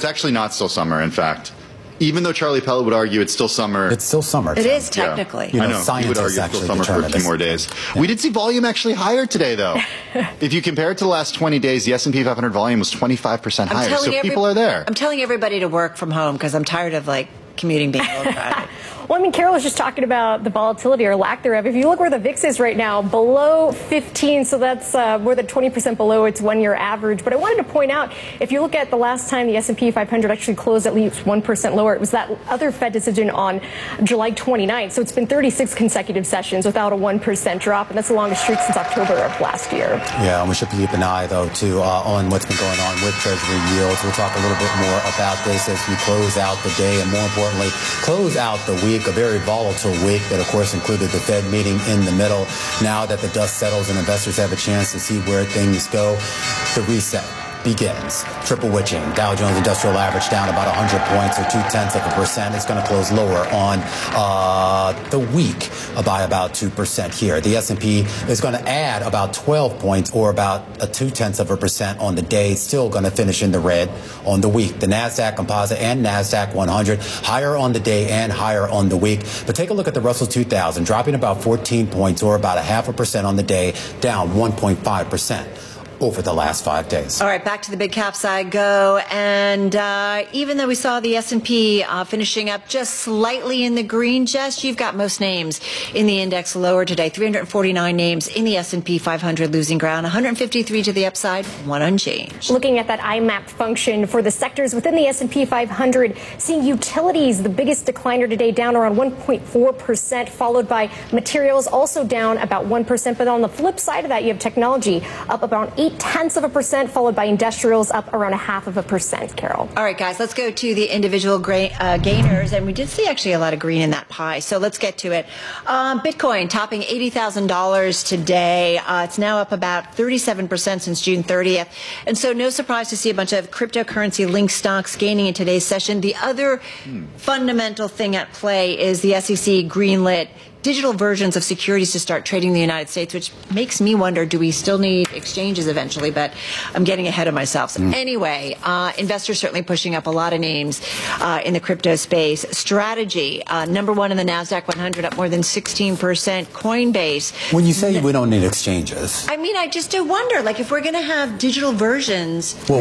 it's actually not still summer, in fact. Even though Charlie Pellett would argue it's still summer. It's still summer. It is technically. Yeah. I know. He would argue it's still summer for a few more days. Yeah. We did see volume actually higher today, though. If you compare it to the last 20 days, the S&P 500 volume was 25% higher. So people are there. I'm telling everybody to work from home because I'm tired of commuting being a little crowded. Well, I mean, Carol was just talking about the volatility or lack thereof. If you look where the VIX is right now, below 15, so that's more than 20% below its one-year average. But I wanted to point out, if you look at the last time the S&P 500 actually closed at least 1% lower, it was that other Fed decision on July 29th. So it's been 36 consecutive sessions without a 1% drop, and that's the longest streak since October of last year. Yeah, and we should keep an eye, though, too, on what's been going on with Treasury yields. We'll talk a little bit more about this as we close out the day and, more importantly, close out the week, a very volatile week that, of course, included the Fed meeting in the middle. Now that the dust settles and investors have a chance to see where things go, the reset begins. Triple witching. Dow Jones Industrial Average down about 100 points or 0.2%. It's going to close lower on the week by about 2% here. The S&P is going to add about 12 points or about a 0.2% on the day. Still going to finish in the red on the week. The NASDAQ Composite and NASDAQ 100 higher on the day and higher on the week. But take a look at the Russell 2000 dropping about 14 points or about 0.5% on the day, down 1.5%. over the last 5 days. All right, back to the big caps I go. And even though we saw the S&P finishing up just slightly in the green, Jess, you've got most names in the index lower today. 349 names in the S&P 500 losing ground, 153 to the upside, one unchanged. Looking at that IMAP function for the sectors within the S&P 500, seeing utilities, the biggest decliner today, down around 1.4%, followed by materials, also down about 1%. But on the flip side of that, you have technology up about 0.8%, followed by industrials up around 0.5%, Carol. All right, guys, let's go to the individual gainers. And we did see actually a lot of green in that pie. So let's get to it. Bitcoin topping $80,000 today. It's now up about 37% since June 30th. And so no surprise to see a bunch of cryptocurrency linked stocks gaining in today's session. The other fundamental thing at play is the SEC greenlit digital versions of securities to start trading in the United States, which makes me wonder, do we still need exchanges eventually? But I'm getting ahead of myself. So anyway, investors certainly pushing up a lot of names in the crypto space. Strategy, number one in the NASDAQ 100, up more than 16%. Coinbase. When you say we don't need exchanges, I mean, I just do wonder, like, if we're going to have digital versions. Well,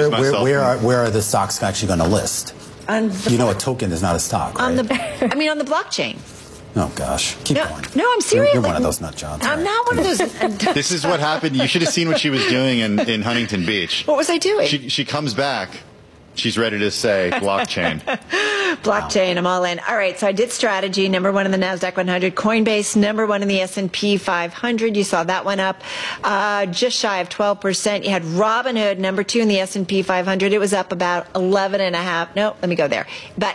where are the stocks actually going to list? You know, a token is not a stock, right? On the blockchain. Oh, gosh. Keep going. No, I'm serious. You're one of those nut jobs. I'm not one of those. This is what happened. You should have seen what she was doing in Huntington Beach. What was I doing? She comes back. She's ready to say blockchain. Blockchain, I'm all in. All right, so I did strategy, number one in the NASDAQ 100. Coinbase, number one in the S&P 500. You saw that one up just shy of 12%. You had Robinhood, number two in the S&P 500. It was up about 11.5. No, let me go there. About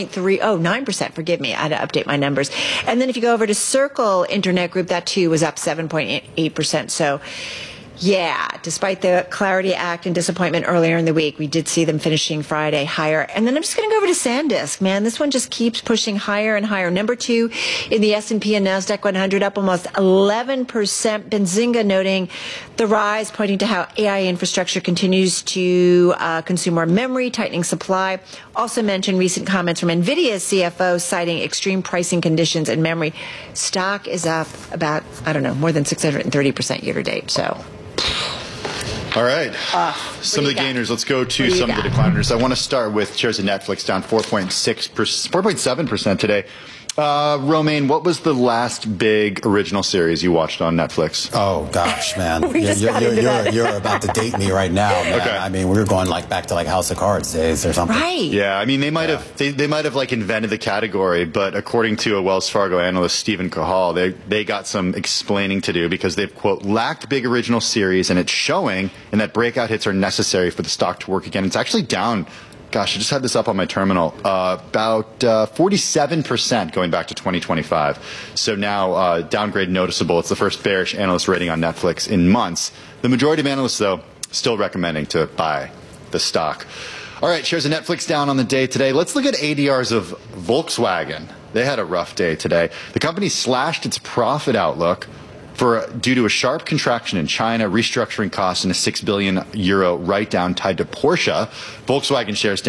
9%. Forgive me. I had to update my numbers. And then if you go over to Circle Internet Group, that too was up 7.8%. So, yeah, despite the Clarity Act and disappointment earlier in the week, we did see them finishing Friday higher. And then I'm just going to go over to SanDisk. Man, this one just keeps pushing higher and higher. Number two in the S&P and NASDAQ 100, up almost 11%. Benzinga noting the rise, pointing to how AI infrastructure continues to consume more memory, tightening supply. Also mentioned recent comments from NVIDIA's CFO citing extreme pricing conditions in memory. Stock is up about, I don't know, more than 630% year to date. So. All right. Some of the gainers. Let's go to some of the decliners. I want to start with shares of Netflix, down 4.7% today. Romaine, what was the last big original series you watched on Netflix? Oh, gosh, man. You're about to date me right now, man. Okay. I mean, we were going back to House of Cards days or something. Right. Yeah, I mean, they might have invented the category, but according to a Wells Fargo analyst, Stephen Cahall, they got some explaining to do because they've, quote, lacked big original series, and it's showing, and that breakout hits are necessary for the stock to work again. It's actually down. Gosh, I just had this up on my terminal. About 47% going back to 2025. So now downgrade noticeable. It's the first bearish analyst rating on Netflix in months. The majority of analysts, though, still recommending to buy the stock. All right, shares of Netflix down on the day today. Let's look at ADRs of Volkswagen. They had a rough day today. The company slashed its profit outlook due to a sharp contraction in China, restructuring costs, and a €6 billion write-down tied to Porsche. Volkswagen shares